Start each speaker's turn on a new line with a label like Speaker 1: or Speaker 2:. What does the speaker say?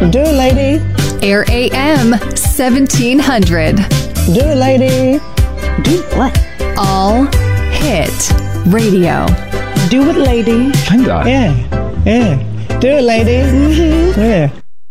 Speaker 1: Do it, lady.
Speaker 2: Air AM 1700.
Speaker 1: Do it, lady.
Speaker 3: Do what?
Speaker 2: All Hit Radio.
Speaker 1: Do it, lady.
Speaker 4: 真的啊？
Speaker 1: Yeah. Do it, lady. Yeah.